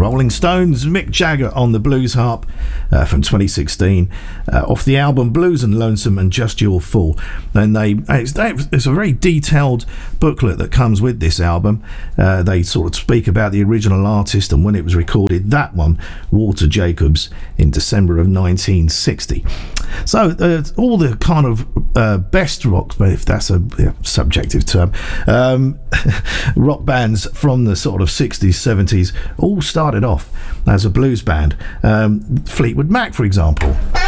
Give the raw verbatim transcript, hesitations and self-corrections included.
Rolling Stones, Mick Jagger on the blues harp uh, from twenty sixteen, uh, off the album Blues and Lonesome and Just Your Fool. And they it's, it's a very detailed booklet that comes with this album. Uh, they sort of speak about the original artist and when it was recorded. That one, Walter Jacobs, in December of nineteen sixty. So uh, all the kind of uh, best rock, if that's a yeah, subjective term, um, rock bands from the sort of sixties, seventies all started off as a blues band. Um, Fleetwood Mac, for example.